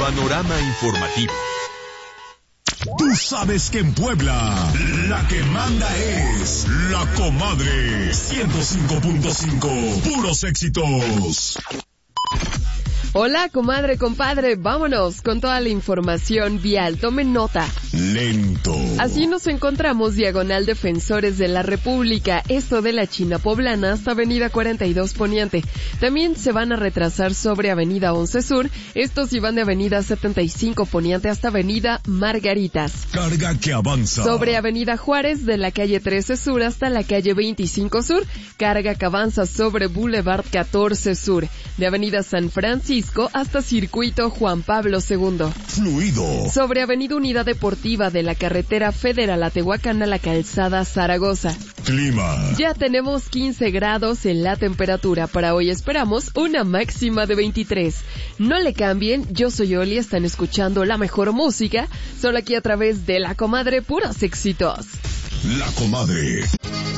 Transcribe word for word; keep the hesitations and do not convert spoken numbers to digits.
panorama informativo. Tú sabes que en Puebla, la que manda es La Comadre. ciento cinco punto cinco, puros éxitos. Hola, comadre, compadre, vámonos con toda la información vial. Tomen nota. Lento. Así nos encontramos diagonal Defensores de la República, esto de la China Poblana hasta Avenida cuarenta y dos Poniente. También se van a retrasar sobre Avenida once Sur, estos sí van de Avenida setenta y cinco Poniente hasta Avenida Margaritas. Carga que avanza. Sobre Avenida Juárez de la calle trece Sur hasta la calle veinticinco Sur, carga que avanza sobre Boulevard catorce Sur, de Avenida San Francisco hasta Circuito Juan Pablo segundo. Fluido. Sobre Avenida Unidad Deportiva de la carretera Federal a Tehuacán a la calzada Zaragoza. Clima. Ya tenemos quince grados en la temperatura. Para hoy esperamos una máxima de veintitrés. No le cambien, yo soy Oli, están escuchando la mejor música, solo aquí a través de La Comadre, puros éxitos. La Comadre.